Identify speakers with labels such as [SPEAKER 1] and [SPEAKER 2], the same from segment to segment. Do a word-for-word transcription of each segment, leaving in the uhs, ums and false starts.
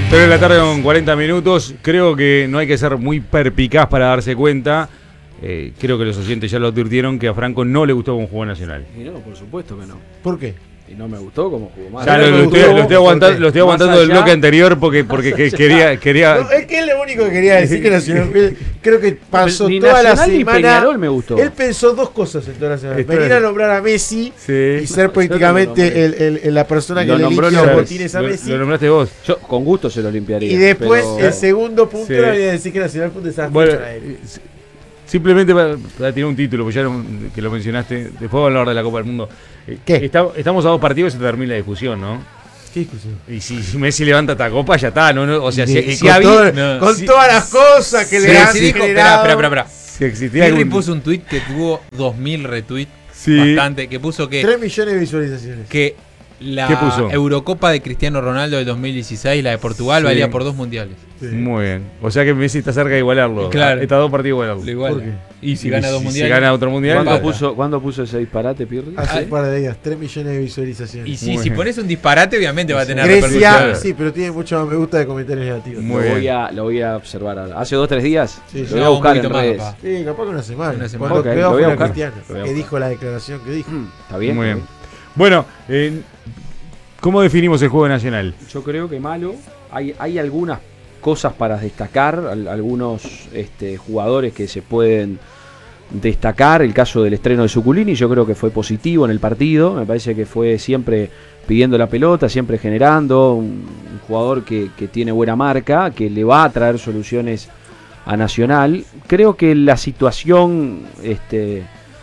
[SPEAKER 1] tres de la tarde con cuarenta minutos. Creo que no hay que ser muy perpicaz para darse cuenta. Eh, creo que los oyentes ya lo advirtieron que a Franco no le gustó cómo jugó Nacional.
[SPEAKER 2] Y no, por supuesto que no.
[SPEAKER 3] ¿Por qué?
[SPEAKER 2] Y no me gustó como jugó más.
[SPEAKER 1] Ya lo, lo, estoy, lo estoy aguantando, lo estoy aguantando del bloque anterior porque, porque que, quería... quería...
[SPEAKER 3] No, es que es lo único que quería decir que Nacional. Creo que pasó
[SPEAKER 2] ni
[SPEAKER 3] toda
[SPEAKER 2] Nacional
[SPEAKER 3] la semana.
[SPEAKER 2] Ni Peñarol me gustó.
[SPEAKER 3] Él pensó dos cosas en toda la semana.
[SPEAKER 1] Esto
[SPEAKER 3] Venir
[SPEAKER 1] es...
[SPEAKER 3] a nombrar a Messi
[SPEAKER 1] sí.
[SPEAKER 3] y ser políticamente el, el, el, la persona que
[SPEAKER 2] lo
[SPEAKER 3] le
[SPEAKER 2] nombró
[SPEAKER 3] limpia los
[SPEAKER 2] López.
[SPEAKER 3] botines a
[SPEAKER 1] Lo,
[SPEAKER 3] Messi.
[SPEAKER 1] lo nombraste vos.
[SPEAKER 2] Yo con gusto se lo limpiaría.
[SPEAKER 3] Y después
[SPEAKER 2] pero...
[SPEAKER 3] el segundo punto
[SPEAKER 1] sí.
[SPEAKER 3] era venir a decir que Nacional fue un desastre
[SPEAKER 1] Bueno,
[SPEAKER 3] para él.
[SPEAKER 1] simplemente para, para tirar un título, pues ya lo, que lo mencionaste, después vamos a hablar de la Copa del Mundo.
[SPEAKER 3] ¿Qué?
[SPEAKER 1] Está, estamos a dos partidos y se termina la discusión, ¿no?
[SPEAKER 3] ¿Qué discusión?
[SPEAKER 1] Y si, si Messi levanta esta copa, ya está, ¿no? no o sea, si,
[SPEAKER 3] Y
[SPEAKER 1] si
[SPEAKER 3] con
[SPEAKER 1] había,
[SPEAKER 3] todo-
[SPEAKER 1] no,
[SPEAKER 3] con
[SPEAKER 1] si-
[SPEAKER 3] todas las cosas que
[SPEAKER 1] sí,
[SPEAKER 3] le han
[SPEAKER 1] sí,
[SPEAKER 4] dijo,
[SPEAKER 3] generado.
[SPEAKER 4] espera, espera, espera.
[SPEAKER 1] si existía
[SPEAKER 4] Pirri
[SPEAKER 1] algún...
[SPEAKER 4] puso un tweet que tuvo dos mil retweets,
[SPEAKER 1] Sí.
[SPEAKER 4] bastante, que puso que,
[SPEAKER 3] tres millones de visualizaciones.
[SPEAKER 4] que la
[SPEAKER 1] ¿Qué puso?
[SPEAKER 4] Eurocopa de Cristiano Ronaldo del dos mil dieciséis, la de Portugal,
[SPEAKER 1] Sí.
[SPEAKER 4] valía por dos mundiales.
[SPEAKER 3] Sí.
[SPEAKER 1] Muy bien. O sea que Messi está cerca de igualarlo.
[SPEAKER 4] Claro.
[SPEAKER 1] Está a dos partidos de igualarlo.
[SPEAKER 4] Lo igual.
[SPEAKER 3] ¿Por qué?
[SPEAKER 4] Y si gana dos
[SPEAKER 1] si,
[SPEAKER 4] mundiales.
[SPEAKER 1] Si gana otro mundial.
[SPEAKER 2] ¿Cuándo
[SPEAKER 4] Vale.
[SPEAKER 2] puso, ¿Cuándo puso ese disparate, Pirri?
[SPEAKER 3] Hace
[SPEAKER 4] Ay.
[SPEAKER 3] un par de días, tres millones de visualizaciones.
[SPEAKER 4] Y si,
[SPEAKER 1] Muy
[SPEAKER 4] si
[SPEAKER 1] bien.
[SPEAKER 4] pones un disparate, obviamente va a tener
[SPEAKER 3] Grecia,
[SPEAKER 4] repercusiones.
[SPEAKER 3] sí, pero tiene mucho más me gusta de comentarios negativos.
[SPEAKER 1] Muy
[SPEAKER 2] lo, voy
[SPEAKER 1] bien.
[SPEAKER 2] a, lo voy a observar ahora. ¿Hace dos o tres días?
[SPEAKER 3] Sí,
[SPEAKER 2] lo
[SPEAKER 3] sí.
[SPEAKER 2] voy a
[SPEAKER 4] No, un
[SPEAKER 2] buscar en
[SPEAKER 4] poquito más,
[SPEAKER 2] redes.
[SPEAKER 4] capaz.
[SPEAKER 3] Sí, capaz que una semana.
[SPEAKER 4] Una semana.
[SPEAKER 3] Cuando
[SPEAKER 2] Ok,
[SPEAKER 3] quedó
[SPEAKER 2] lo voy a
[SPEAKER 3] fuera
[SPEAKER 2] buscar.
[SPEAKER 3] Cristiano,
[SPEAKER 2] Lo voy a
[SPEAKER 3] que
[SPEAKER 2] buscar.
[SPEAKER 3] dijo la declaración que dijo.
[SPEAKER 2] Mm, Está bien.
[SPEAKER 1] Muy
[SPEAKER 2] está
[SPEAKER 1] bien. Bueno, eh, ¿cómo definimos el juego nacional?
[SPEAKER 2] Yo creo que malo. Hay, hay algunas cosas para destacar, al- algunos este, jugadores que se pueden destacar. El caso del estreno de Suculini, yo creo que fue positivo en el partido. Me parece que fue siempre pidiendo la pelota, siempre generando. Un, un jugador que, que tiene buena marca, que le va a traer soluciones a Nacional. Creo que la situación, este,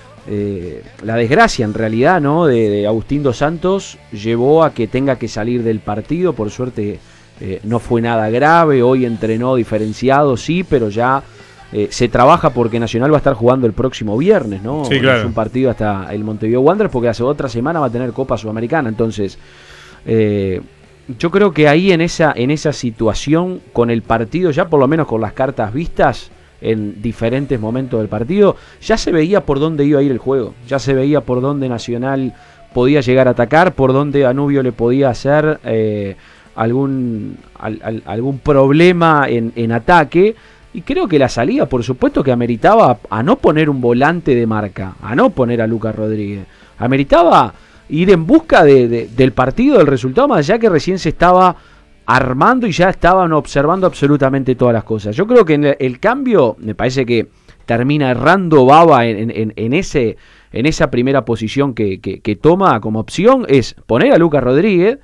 [SPEAKER 2] eh, la desgracia en realidad, ¿no?, de, de Agustín Dos Santos llevó a que tenga que salir del partido. Por suerte eh, no fue nada grave. Hoy entrenó diferenciado, sí, pero ya eh, se trabaja porque Nacional va a estar jugando el próximo viernes, ¿no?
[SPEAKER 1] Sí, claro.
[SPEAKER 2] Es un partido hasta el Montevideo Wanderers, porque hace otra semana va a tener Copa Sudamericana. Entonces, eh, yo creo que ahí en esa, en esa situación, con el partido, ya por lo menos con las cartas vistas en diferentes momentos del partido, ya se veía por dónde iba a ir el juego, ya se veía por dónde Nacional podía llegar a atacar, por dónde Danubio le podía hacer eh, algún, al, al, algún problema en, en ataque. Y creo que la salida, por supuesto, que ameritaba a no poner un volante de marca, a no poner a Lucas Rodríguez, ameritaba ir en busca de, de, del partido, del resultado, más allá que recién se estaba armando y ya estaban observando absolutamente todas las cosas. Yo creo que en el, el cambio, me parece que termina errando Baba en, en, en, ese, en esa primera posición que, que, que toma como opción, es poner a Lucas Rodríguez,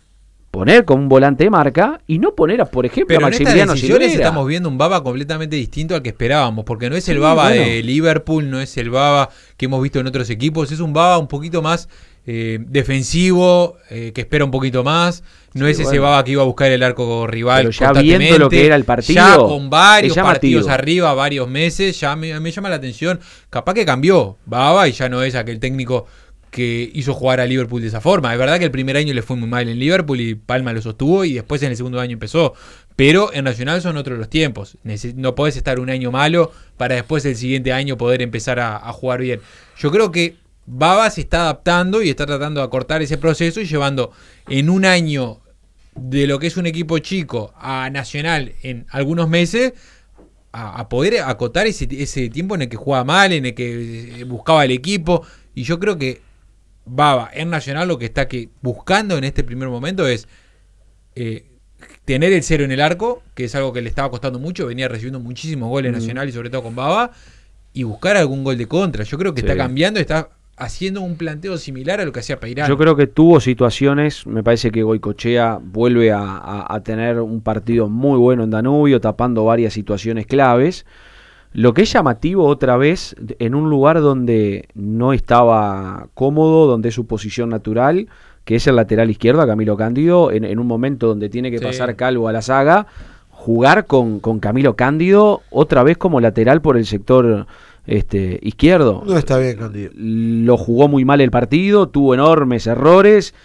[SPEAKER 2] poner como un volante de marca y no poner, a, por ejemplo,
[SPEAKER 4] Pero
[SPEAKER 2] a
[SPEAKER 4] en estas
[SPEAKER 2] Maximiliano
[SPEAKER 4] decisiones
[SPEAKER 2] Silveira.
[SPEAKER 4] estamos viendo un Baba completamente distinto al que esperábamos, porque no es el
[SPEAKER 2] Sí,
[SPEAKER 4] Baba
[SPEAKER 2] bueno.
[SPEAKER 4] de Liverpool, no es el Baba que hemos visto en otros equipos, es un Baba un poquito más eh, defensivo, eh, que espera un poquito más, no
[SPEAKER 2] Sí,
[SPEAKER 4] es ese
[SPEAKER 2] bueno.
[SPEAKER 4] Baba que iba a buscar el arco rival
[SPEAKER 2] Pero ya
[SPEAKER 4] constantemente,
[SPEAKER 2] viendo lo que era el partido,
[SPEAKER 4] ya con varios
[SPEAKER 2] es llamativo.
[SPEAKER 4] partidos arriba, varios meses, ya me, me llama la atención, capaz que cambió Baba y ya no es aquel técnico que hizo jugar a Liverpool de esa forma. Es verdad que el primer año le fue muy mal en Liverpool y Palma lo sostuvo y después en el segundo año empezó. Pero en Nacional son otros los tiempos. Neces- no podés estar un año malo para después el siguiente año poder empezar a, a jugar bien. Yo creo que Baba se está adaptando y está tratando de acortar ese proceso y llevando en un año de lo que es un equipo chico a Nacional en algunos meses a, a poder acotar ese, ese tiempo en el que jugaba mal, en el que buscaba el equipo. Y yo creo que Baba en Nacional lo que está que buscando en este primer momento es eh, tener el cero en el arco, que es algo que le estaba costando mucho, venía recibiendo muchísimos goles
[SPEAKER 2] Mm.
[SPEAKER 4] Nacional y sobre todo con Baba, y buscar algún gol de contra. Yo creo que
[SPEAKER 2] Sí.
[SPEAKER 4] está cambiando, está haciendo un planteo similar a lo que hacía Peirano.
[SPEAKER 2] Yo creo que tuvo situaciones, me parece que Goicoechea vuelve a, a- a tener un partido muy bueno en Danubio, tapando varias situaciones claves. Lo que es llamativo otra vez, en un lugar donde no estaba cómodo, donde es su posición natural, que es el lateral izquierdo, a Camilo Cándido, en, en un momento donde tiene que
[SPEAKER 4] Sí.
[SPEAKER 2] pasar Calvo a la saga, jugar con, con Camilo Cándido otra vez como lateral por el sector este, izquierdo.
[SPEAKER 3] No está bien, Candido.
[SPEAKER 2] Lo jugó muy mal el partido, tuvo enormes errores.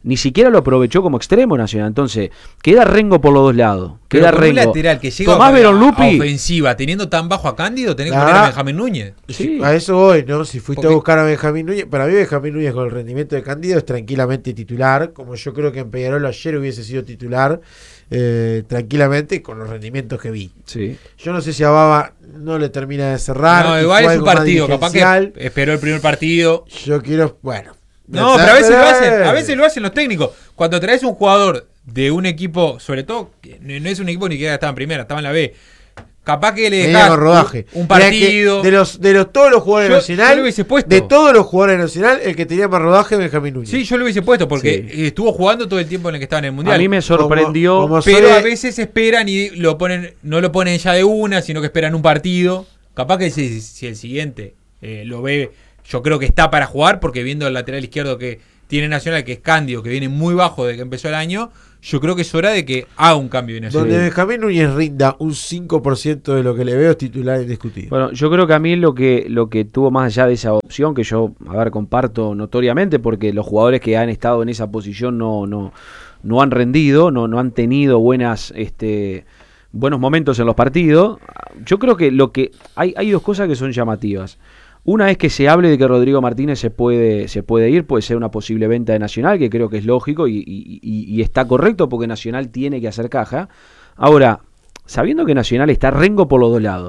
[SPEAKER 2] ni siquiera lo aprovechó como extremo Nacional. Entonces, queda Rengo por los dos lados. Queda
[SPEAKER 4] Pero con
[SPEAKER 2] Rengo.
[SPEAKER 4] un lateral que llega
[SPEAKER 2] Tomás
[SPEAKER 4] a,
[SPEAKER 2] Beronlupi,
[SPEAKER 4] a ofensiva, teniendo tan bajo a Cándido, tenés que
[SPEAKER 3] Ah.
[SPEAKER 4] poner a Benjamín Núñez.
[SPEAKER 2] Sí.
[SPEAKER 3] A eso voy, ¿no? Si fuiste
[SPEAKER 4] Porque-
[SPEAKER 3] a buscar a Benjamín Núñez, para mí Benjamín Núñez con el rendimiento de Cándido es tranquilamente titular, como yo creo que en Peñarol ayer hubiese sido titular, eh, tranquilamente con los rendimientos que vi.
[SPEAKER 2] Sí.
[SPEAKER 3] Yo no sé si a Baba no le termina de cerrar.
[SPEAKER 4] No,
[SPEAKER 3] y
[SPEAKER 4] igual
[SPEAKER 3] fue
[SPEAKER 4] es un
[SPEAKER 3] algo más
[SPEAKER 4] partido, capaz que
[SPEAKER 3] dirigencial.
[SPEAKER 4] esperó el primer partido.
[SPEAKER 3] Yo quiero, bueno.
[SPEAKER 4] No, pero a veces lo hacen, a veces lo hacen los técnicos. Cuando traes un jugador de un equipo, sobre todo, que no es un equipo ni siquiera estaba en primera, estaba en la B. Capaz que le
[SPEAKER 3] Venía
[SPEAKER 4] dejás
[SPEAKER 3] con rodaje.
[SPEAKER 4] un, un
[SPEAKER 3] Mirá que
[SPEAKER 4] partido.
[SPEAKER 3] de los de los todos los jugadores
[SPEAKER 4] Yo-
[SPEAKER 3] nacional,
[SPEAKER 4] yo lo hubiese puesto.
[SPEAKER 3] de todos los jugadores nacional, el que tenía más rodaje es Benjamín Núñez.
[SPEAKER 4] Sí, yo lo hubiese puesto porque
[SPEAKER 2] Sí.
[SPEAKER 4] estuvo jugando todo el tiempo en el que estaba en el mundial.
[SPEAKER 2] A mí me sorprendió.
[SPEAKER 3] Como- como
[SPEAKER 4] Pero
[SPEAKER 3] soy-
[SPEAKER 4] a veces esperan y lo ponen, no lo ponen ya de una, sino que esperan un partido. Capaz que si, si el siguiente eh, lo ve, yo creo que está para jugar, porque viendo el lateral izquierdo que tiene Nacional, que es Cándido, que viene muy bajo desde que empezó el año, yo creo que es hora de que haga un cambio de Nacional.
[SPEAKER 3] Donde Benjamín Núñez rinda un cinco por ciento de lo que le veo es titular indiscutible.
[SPEAKER 2] Bueno, yo creo que a mí lo que lo que tuvo más allá de esa opción, que yo, a ver, comparto notoriamente, porque los jugadores que han estado en esa posición no, no, no han rendido, no, no han tenido buenas, este, buenos momentos en los partidos. Yo creo que lo que hay, hay dos cosas que son llamativas. Una es que se hable de que Rodrigo Martínez se puede, se puede ir, puede ser una posible venta de Nacional, que creo que es lógico y, y- y- y está correcto porque Nacional tiene que hacer caja. Ahora, sabiendo que Nacional está rengo por los dos lados,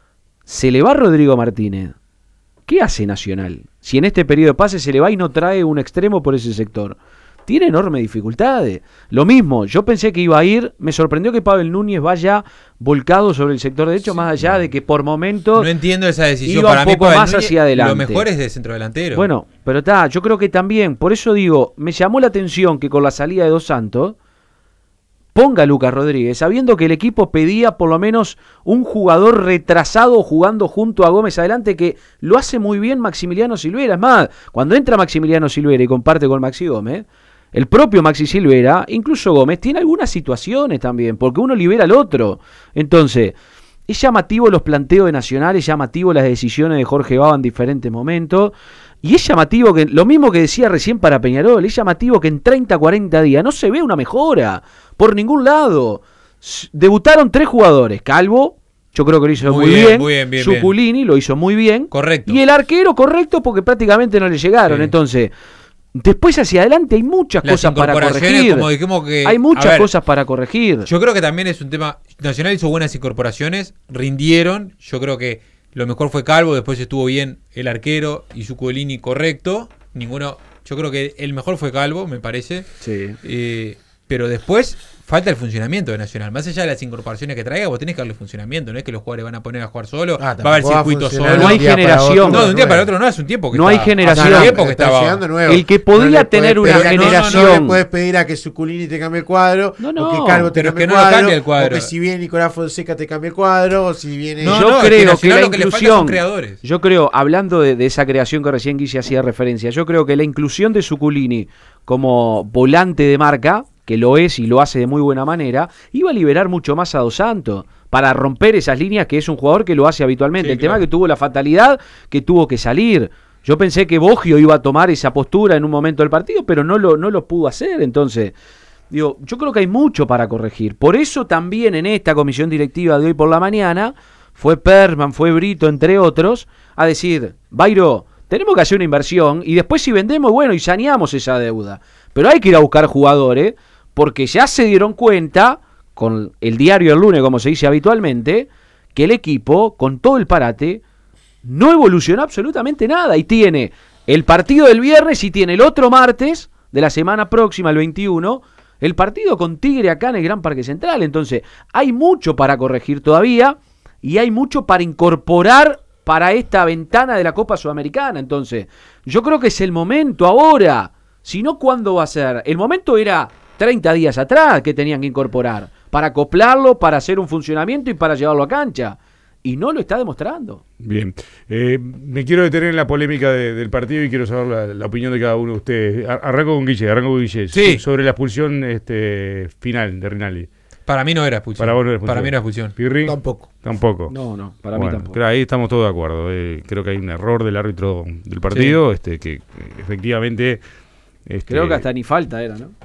[SPEAKER 2] se le va Rodrigo Martínez. ¿Qué hace Nacional? Si en este periodo de pase se le va y no trae un extremo por ese sector. Tiene enormes dificultades. Lo mismo, yo pensé que iba a ir, me sorprendió que Pavel Núñez vaya volcado sobre el sector derecho, más allá de que por momentos...
[SPEAKER 4] No entiendo esa decisión.
[SPEAKER 2] iba
[SPEAKER 4] Para
[SPEAKER 2] un
[SPEAKER 4] mí,
[SPEAKER 2] poco
[SPEAKER 4] Pavel
[SPEAKER 2] más
[SPEAKER 4] Núñez,
[SPEAKER 2] hacia adelante.
[SPEAKER 4] Lo mejor es de centrodelantero.
[SPEAKER 2] Bueno, pero está, yo creo que también, por eso digo, me llamó la atención que con la salida de Dos Santos ponga a Lucas Rodríguez, sabiendo que el equipo pedía por lo menos un jugador retrasado jugando junto a Gómez adelante, que lo hace muy bien Maximiliano Silvera. Es más, cuando entra Maximiliano Silvera y comparte con Maxi Gómez, el propio Maxi Silvera, incluso Gómez, tiene algunas situaciones también, porque uno libera al otro. Entonces, es llamativo los planteos de Nacional, es llamativo las decisiones de Jorge Baba en diferentes momentos, y es llamativo que, lo mismo que decía recién para Peñarol, es llamativo que en treinta, cuarenta días no se ve una mejora, por ningún lado. S- Debutaron tres jugadores, Calvo, yo creo que lo hizo muy,
[SPEAKER 4] Muy bien,
[SPEAKER 2] bien,
[SPEAKER 4] muy bien, bien,
[SPEAKER 2] Zuculini lo hizo muy bien,
[SPEAKER 4] Correcto.
[SPEAKER 2] y el arquero correcto porque prácticamente no le llegaron,
[SPEAKER 4] Sí.
[SPEAKER 2] entonces... Después hacia adelante hay muchas
[SPEAKER 4] Las
[SPEAKER 2] cosas para
[SPEAKER 4] incorporaciones,
[SPEAKER 2] corregir.
[SPEAKER 4] como dijimos que-
[SPEAKER 2] hay
[SPEAKER 4] a
[SPEAKER 2] muchas
[SPEAKER 4] ver,
[SPEAKER 2] cosas para corregir.
[SPEAKER 4] Yo creo que también es un tema. Nacional hizo buenas incorporaciones, rindieron. Yo creo que lo mejor fue Calvo, después estuvo bien el arquero y Zuculini correcto. Ninguno. Yo creo que el mejor fue Calvo, me parece.
[SPEAKER 2] Sí.
[SPEAKER 4] Eh, pero después falta el funcionamiento de Nacional. Más allá de las incorporaciones que traiga, vos tenés que darle funcionamiento. No es que los jugadores van a poner a jugar solo.
[SPEAKER 3] Ah,
[SPEAKER 4] va a haber
[SPEAKER 3] tampoco va a
[SPEAKER 4] circuito
[SPEAKER 3] funcionar
[SPEAKER 4] solo.
[SPEAKER 2] No hay
[SPEAKER 3] de un día para
[SPEAKER 2] generación.
[SPEAKER 3] otro,
[SPEAKER 4] No, de un día
[SPEAKER 3] nuevo.
[SPEAKER 4] para otro no, es un tiempo que
[SPEAKER 2] No hay
[SPEAKER 4] está-
[SPEAKER 2] generación.
[SPEAKER 4] hace tiempo que
[SPEAKER 3] Está
[SPEAKER 4] estaba.
[SPEAKER 3] llegando nuevo.
[SPEAKER 2] El que podía
[SPEAKER 3] le podés
[SPEAKER 2] tener una
[SPEAKER 3] pedir-
[SPEAKER 2] generación-
[SPEAKER 3] No, no le puedes pedir a que Zuculini te cambie el cuadro,
[SPEAKER 2] No, no.
[SPEAKER 3] o que Calvo te
[SPEAKER 4] Pero es
[SPEAKER 3] cambie
[SPEAKER 4] que
[SPEAKER 3] el
[SPEAKER 4] no lo
[SPEAKER 3] cuadro,
[SPEAKER 4] cambia el cuadro.
[SPEAKER 3] o que si viene Nicolás Fonseca te cambie el cuadro, o si viene...
[SPEAKER 4] No,
[SPEAKER 2] yo
[SPEAKER 4] no, es que
[SPEAKER 2] creo que,
[SPEAKER 4] Nacional
[SPEAKER 2] la
[SPEAKER 4] lo que le falta
[SPEAKER 2] inclusión,
[SPEAKER 4] son creadores.
[SPEAKER 2] yo creo, hablando de, de esa creación que recién Guille hacía referencia, yo creo que la inclusión de Zuculini como volante de marca, que lo es y lo hace de muy buena manera, iba a liberar mucho más a Dos Santos para romper esas líneas, que es un jugador que lo hace habitualmente.
[SPEAKER 4] Sí,
[SPEAKER 2] el
[SPEAKER 4] claro.
[SPEAKER 2] tema que tuvo la fatalidad, que tuvo que salir. Yo pensé que Boggio iba a tomar esa postura en un momento del partido, pero no lo, no lo pudo hacer. Entonces, digo, yo creo que hay mucho para corregir. Por eso también en esta comisión directiva de hoy por la mañana fue Perman, fue Brito, entre otros, a decir, Bairo, tenemos que hacer una inversión y después si vendemos, bueno, y saneamos esa deuda. Pero hay que ir a buscar jugadores porque ya se dieron cuenta, con el diario del lunes, como se dice habitualmente, que el equipo, con todo el parate, no evolucionó absolutamente nada. Y tiene el partido del viernes y tiene el otro martes de la semana próxima, el veintiuno, el partido con Tigre acá en el Gran Parque Central. Entonces, hay mucho para corregir todavía y hay mucho para incorporar para esta ventana de la Copa Sudamericana. Entonces, yo creo que es el momento ahora. Si no, ¿cuándo va a ser? El momento era treinta días atrás que tenían que incorporar para acoplarlo, para hacer un funcionamiento y para llevarlo a cancha. Y no lo está demostrando.
[SPEAKER 1] Bien. Eh, me quiero detener en la polémica de- del partido y quiero saber la, la opinión de cada uno de ustedes. Ar- Arranco con Guille, arranco con Guille.
[SPEAKER 4] Sí.
[SPEAKER 1] So- Sobre la expulsión este, final de Rinaldi.
[SPEAKER 4] Para mí no era expulsión.
[SPEAKER 1] Para vos no era expulsión.
[SPEAKER 4] Para mí no era expulsión.
[SPEAKER 1] Pirri.
[SPEAKER 3] Tampoco.
[SPEAKER 1] Tampoco.
[SPEAKER 2] No, no, para
[SPEAKER 1] Bueno,
[SPEAKER 2] mí tampoco.
[SPEAKER 1] creo ahí estamos todos de acuerdo. Eh, creo que hay un error del árbitro del partido, este que eh, efectivamente Este,
[SPEAKER 2] Creo que hasta ni falta era, ¿no?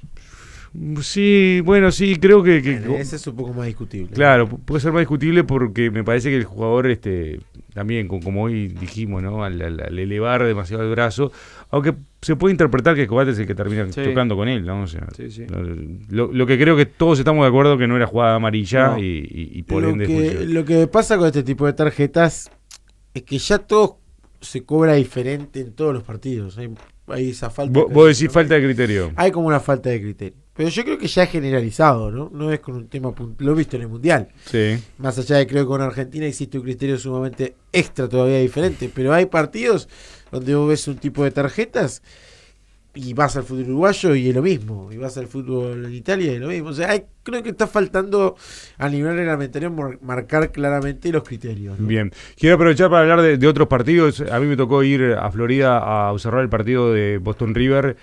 [SPEAKER 1] Sí, bueno, sí, creo que... que
[SPEAKER 3] Bueno, ese es un poco más discutible.
[SPEAKER 1] Claro, puede ser más discutible porque me parece que el jugador, este, también, como, como hoy dijimos, ¿no? Al, al, al elevar demasiado el brazo, aunque se puede interpretar que Escobar es el que termina
[SPEAKER 2] Sí.
[SPEAKER 1] chocando con él, ¿no? O sea,
[SPEAKER 2] Sí, sí.
[SPEAKER 1] Lo, lo que creo que todos estamos de acuerdo que no era jugada amarilla
[SPEAKER 2] No.
[SPEAKER 1] y, y, y por
[SPEAKER 3] Lo
[SPEAKER 1] ende...
[SPEAKER 3] que,
[SPEAKER 1] expulsión.
[SPEAKER 3] lo que pasa con este tipo de tarjetas es que ya todo se cobra diferente en todos los partidos. Hay, hay esa falta.
[SPEAKER 1] Vos,
[SPEAKER 3] de
[SPEAKER 1] vos decís
[SPEAKER 3] ¿no?
[SPEAKER 1] falta de criterio.
[SPEAKER 3] Hay como una falta de criterio. Pero yo creo que ya es generalizado, ¿no? No es con un tema pun- lo he visto en el Mundial.
[SPEAKER 1] Sí.
[SPEAKER 3] Más allá de creo que con Argentina existe un criterio sumamente extra todavía diferente. Pero hay partidos donde vos ves un tipo de tarjetas y vas al fútbol uruguayo y es lo mismo. Y vas al fútbol en Italia y es lo mismo. O sea, hay, creo que está faltando a nivel reglamentario mar- marcar claramente los criterios, ¿no?
[SPEAKER 1] Bien, quiero aprovechar para hablar de, de otros partidos. A mí me tocó ir a Florida a observar el partido de Boston River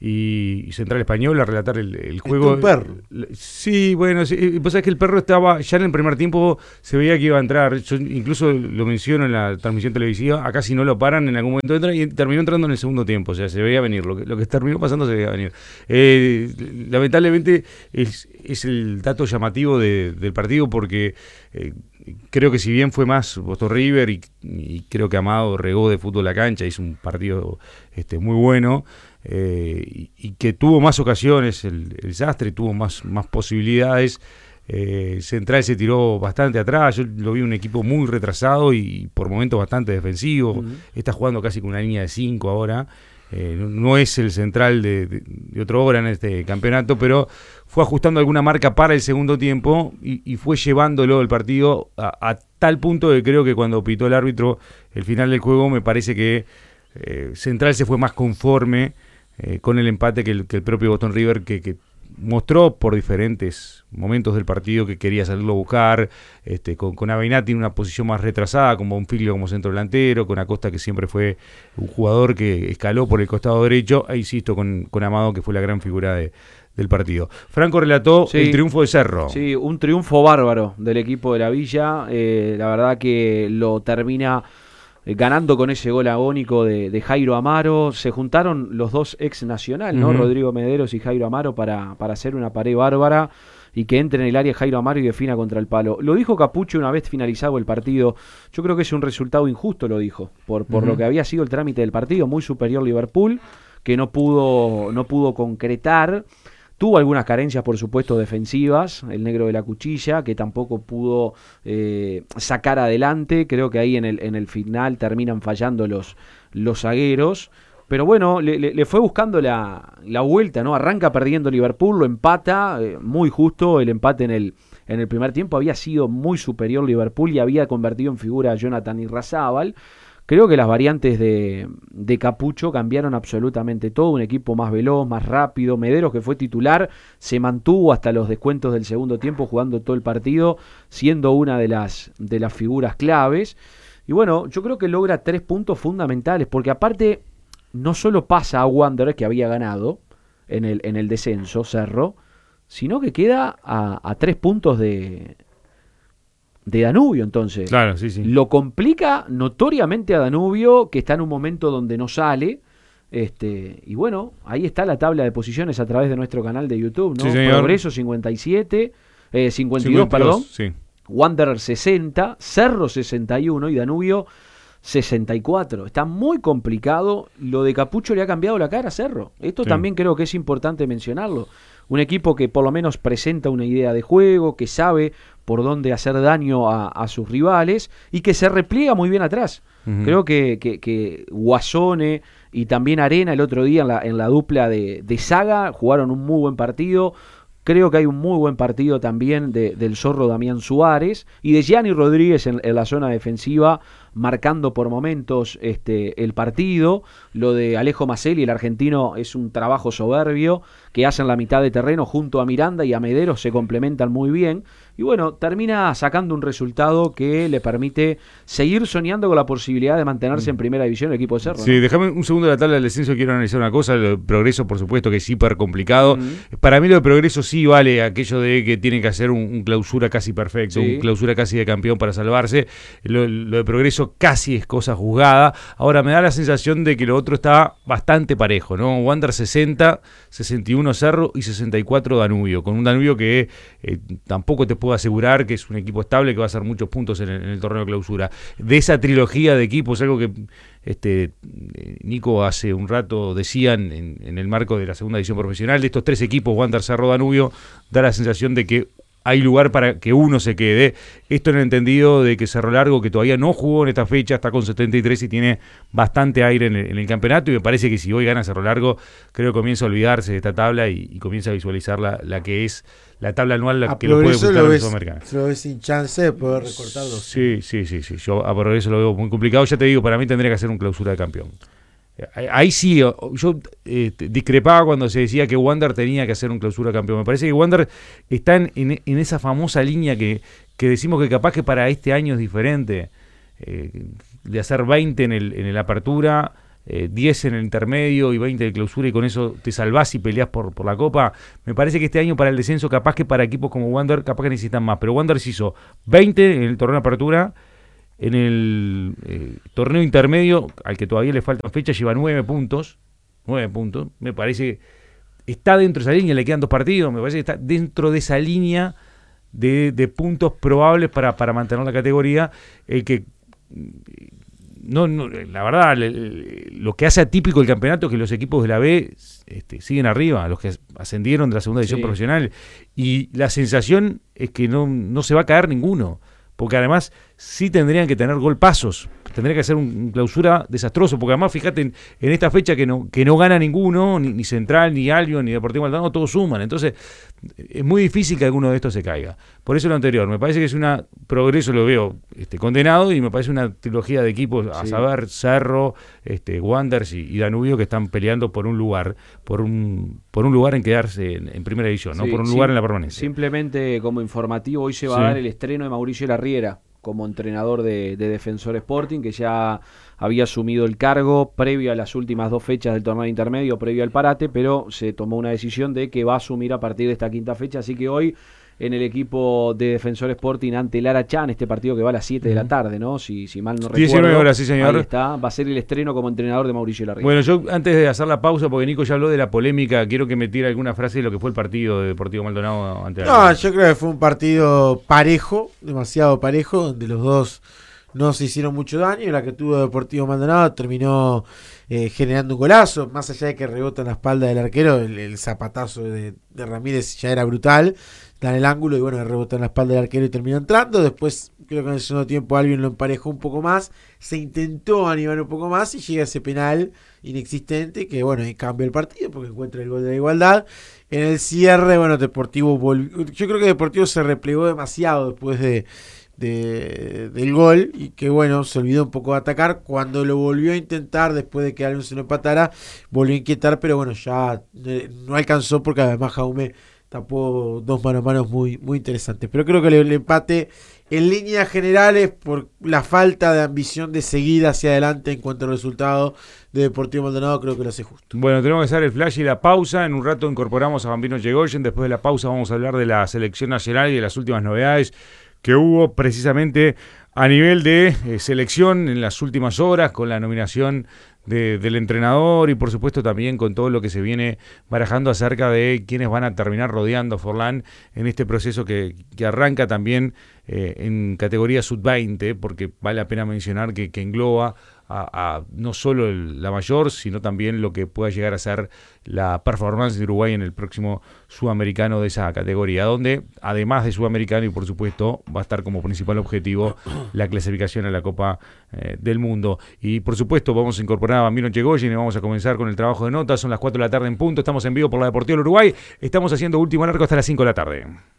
[SPEAKER 1] y, y Central Español, a relatar el, el juego.
[SPEAKER 3] un perro.
[SPEAKER 1] Sí, bueno, sí, vos sabés que el perro estaba, ya en el primer tiempo se veía que iba a entrar. Yo incluso lo menciono en la transmisión televisiva, acá si no lo paran en algún momento entra y terminó entrando en el segundo tiempo, o sea, se veía venir, lo que, lo que terminó pasando se veía venir. Eh, lamentablemente es, es el dato llamativo de, del partido porque eh, creo que si bien fue más Boston River y, y creo que Amado regó de fútbol la cancha, hizo un partido este, muy bueno, eh, y, y que tuvo más ocasiones el, el Sastre, tuvo más, más posibilidades. Eh, Central se tiró bastante atrás, yo lo vi un equipo muy retrasado y por momentos bastante defensivo. Uh-huh. Está jugando casi con una línea de cinco ahora. Eh, no, no es el Central de, de, de otra hora en este campeonato, pero fue ajustando alguna marca para el segundo tiempo y, y fue llevándolo el partido a, a tal punto que creo que cuando pitó el árbitro el final del juego me parece que eh, Central se fue más conforme eh, con el empate que el, que el propio Boston River, que, que mostró por diferentes momentos del partido que quería salirlo a buscar, este, con, con Avenatti en una posición más retrasada, con Bonfiglio como centro delantero, con Acosta que siempre fue un jugador que escaló por el costado derecho, e insisto, con, con Amado que fue la gran figura de, del partido. Franco relató sí, el triunfo de Cerro.
[SPEAKER 2] Sí, un triunfo bárbaro del equipo de la Villa, eh, la verdad que lo termina ganando con ese gol agónico de, de Jairo Amaro. Se juntaron los dos ex nacional, ¿no? Uh-huh. Rodrigo Mederos y Jairo Amaro para, para hacer una pared bárbara y que entre en el área Jairo Amaro y defina contra el palo. Lo dijo Capucho una vez finalizado el partido. Yo creo que es un resultado injusto, lo dijo, por, por uh-huh. lo que había sido el trámite del partido. Muy superior Liverpool, que no pudo, no pudo concretar. Tuvo algunas carencias, por supuesto, defensivas, el negro de la cuchilla, que tampoco pudo eh, sacar adelante. Creo que ahí en el, en el final terminan fallando los, los zagueros. Pero bueno, le, le, le fue buscando la, la vuelta, ¿no? Arranca perdiendo Liverpool, lo empata, eh, muy justo el empate en el, en el primer tiempo. Había sido muy superior Liverpool y había convertido en figura a Jonathan Irrazábal. Creo que las variantes de, de Capucho cambiaron absolutamente todo, un equipo más veloz, más rápido. Mederos, que fue titular, se mantuvo hasta los descuentos del segundo tiempo jugando todo el partido, siendo una de las, de las figuras claves. Y bueno, yo creo que logra tres puntos fundamentales, porque aparte no solo pasa a Wanderers, que había ganado en el, en el descenso, Cerro, sino que queda a, a tres puntos de... de Danubio, entonces.
[SPEAKER 1] Claro, sí, sí.
[SPEAKER 2] Lo complica notoriamente a Danubio, que está en un momento donde no sale. Este, y bueno, ahí está la tabla de posiciones a través de nuestro canal de YouTube, ¿no?
[SPEAKER 1] Sí, señor.
[SPEAKER 2] Progreso cincuenta y siete, eh, cincuenta y dos, perdón.
[SPEAKER 1] Sí.
[SPEAKER 2] Wanderer sesenta, Cerro sesenta y uno y Danubio sesenta y cuatro. Está muy complicado. Lo de Capucho le ha cambiado la cara a Cerro. Esto sí. También creo que es importante mencionarlo. Un equipo que por lo menos presenta una idea de juego, que sabe por dónde hacer daño a, a sus rivales y que se repliega muy bien atrás. Uh-huh. Creo que, que, que Guasone y también Arena el otro día en la, en la dupla de, de Saga jugaron un muy buen partido. Creo que hay un muy buen partido también de, del Zorro Damián Suárez y de Gianni Rodríguez en, en la zona defensiva, marcando por momentos este, el partido. Lo de Alejo Macelli, el argentino, es un trabajo soberbio que hacen la mitad de terreno junto a Miranda y a Mederos, se complementan muy bien. Y bueno, termina sacando un resultado que le permite seguir soñando con la posibilidad de mantenerse en primera división el equipo de Cerro.
[SPEAKER 1] Sí, ¿no? Déjame un segundo de la tabla del descenso, quiero analizar una cosa. Lo de Progreso, por supuesto, que es hiper complicado. Uh-huh. Para mí lo de Progreso sí sí vale aquello de que tiene que hacer un, un clausura casi perfecto,
[SPEAKER 2] Sí.
[SPEAKER 1] un clausura casi de campeón para salvarse. Lo, lo de Progreso casi es cosa juzgada. Ahora me da la sensación de que lo otro está bastante parejo, ¿no? Wander sesenta, sesenta y uno Cerro y sesenta y cuatro Danubio, con un Danubio que eh, tampoco te puedo asegurar que es un equipo estable, que va a hacer muchos puntos en el, en el torneo de clausura. De esa trilogía de equipos, algo que este Nico hace un rato decían en, en el marco de la segunda edición profesional, de estos tres equipos, Wander, Cerro, Danubio, da la sensación de que hay lugar para que uno se quede. Esto en el entendido de que Cerro Largo, que todavía no jugó en esta fecha, está con setenta y tres y tiene bastante aire en el, en el campeonato, y me parece que si hoy gana Cerro Largo, creo que comienza a olvidarse de esta tabla y, y comienza a visualizar la, la que es la tabla anual, la
[SPEAKER 3] A
[SPEAKER 1] que lo puede
[SPEAKER 3] Progreso
[SPEAKER 1] buscar
[SPEAKER 3] lo
[SPEAKER 1] en la
[SPEAKER 3] ves,
[SPEAKER 1] Sudamericana.
[SPEAKER 3] lo ves sin chance de poder recortar dos.
[SPEAKER 1] Sí, sí, sí, sí. Yo a Progreso lo veo muy complicado. Ya te digo, para mí tendría que hacer un clausura de campeón. Ahí sí, yo eh, discrepaba cuando se decía que Wander tenía que hacer un clausura campeón. Me parece que Wander está en, en, en esa famosa línea que, que decimos que capaz que para este año es diferente, eh, de hacer veinte en el, en el apertura, eh, diez en el intermedio y veinte de clausura, y con eso te salvás y peleás por, por la Copa. Me parece que este año para el descenso, capaz que para equipos como Wander, capaz que necesitan más. Pero Wander se hizo veinte en el torneo de apertura. En el eh, torneo intermedio, al que todavía le faltan fechas, lleva nueve puntos. Nueve puntos. Me parece que está dentro de esa línea, le quedan dos partidos. Me parece que está dentro de esa línea de, de puntos probables para, para mantener la categoría. El que, no, no la verdad, le, le, lo que hace atípico el campeonato es que los equipos de la B este, siguen arriba, los que ascendieron de la segunda división
[SPEAKER 2] Sí.
[SPEAKER 1] profesional. Y la sensación es que no, no se va a caer ninguno. Porque además sí tendrían que tener golpazos, tendría que hacer un, un clausura desastroso, porque además fíjate en, en esta fecha que no, que no gana ninguno, ni, ni Central, ni Albion, ni Deportivo Maldonado, todos suman, entonces es muy difícil que alguno de estos se caiga. Por eso lo anterior, me parece que es una Progreso, lo veo este, condenado, y me parece una trilogía de equipos, a
[SPEAKER 2] Sí.
[SPEAKER 1] saber, Cerro, este, Wanderers y, y Danubio, que están peleando por un lugar, por un, por un lugar en quedarse en, en primera división,
[SPEAKER 2] Sí,
[SPEAKER 1] no por un
[SPEAKER 2] sim-
[SPEAKER 1] lugar en la permanencia.
[SPEAKER 2] Simplemente como informativo, hoy se va
[SPEAKER 1] Sí.
[SPEAKER 2] a dar el estreno de Mauricio Larriera como entrenador de, de Defensor Sporting, que ya había asumido el cargo previo a las últimas dos fechas del torneo intermedio, previo al parate, pero se tomó una decisión de que va a asumir a partir de esta quinta fecha, así que hoy en el equipo de Defensor Sporting ante Lara Chan, este partido que va a las siete de la tarde, ¿no? Si, si mal no recuerdo.
[SPEAKER 1] diecinueve horas, sí, señor.
[SPEAKER 2] Ahí está, va a ser el estreno como entrenador de Mauricio Larriera.
[SPEAKER 1] Bueno, yo antes de hacer la pausa, porque Nico ya habló de la polémica, quiero que me tire alguna frase de lo que fue el partido de Deportivo Maldonado ante
[SPEAKER 3] No, yo creo que fue un partido parejo, demasiado parejo, donde los dos no se hicieron mucho daño. La que tuvo Deportivo Maldonado terminó eh, generando un golazo, más allá de que rebota en la espalda del arquero, el, el zapatazo de, de Ramírez ya era brutal, da en el ángulo y bueno, rebota en la espalda del arquero y terminó entrando. Después creo que en el segundo tiempo Albion lo emparejó un poco más, se intentó animar un poco más y llega ese penal inexistente que bueno, y cambia el partido porque encuentra el gol de la igualdad. En el cierre, bueno, Deportivo volvió, yo creo que Deportivo se replegó demasiado después de De, del gol y que bueno, se olvidó un poco de atacar. Cuando lo volvió a intentar después de que Albion se lo empatara, volvió a inquietar, pero bueno, ya eh, no alcanzó porque además Jaume tapó dos mano a mano muy, muy interesantes. Pero creo que el, el empate en líneas generales, por la falta de ambición de seguir hacia adelante en cuanto al resultado de Deportivo Maldonado, creo que lo hace justo.
[SPEAKER 1] Bueno, tenemos que hacer el flash y la pausa. En un rato incorporamos a Bambino Yegoyen. Después de la pausa vamos a hablar de la selección nacional y de las últimas novedades que hubo precisamente a nivel de eh, selección en las últimas horas, con la nominación de, del entrenador y por supuesto también con todo lo que se viene barajando acerca de quiénes van a terminar rodeando a Forlán en este proceso que, que arranca también eh, en categoría sub veinte, porque vale la pena mencionar que, que engloba a, a no solo el, la mayor, sino también lo que pueda llegar a ser la performance de Uruguay en el próximo sudamericano de esa categoría, donde además de sudamericano y por supuesto va a estar como principal objetivo la clasificación a la Copa eh, del Mundo. Y por supuesto vamos a incorporar a Bambino Yegoyen y vamos a comenzar con el trabajo de notas. Son las cuatro de la tarde en punto, estamos en vivo por la Deportiva del Uruguay, estamos haciendo último largo hasta las cinco de la tarde.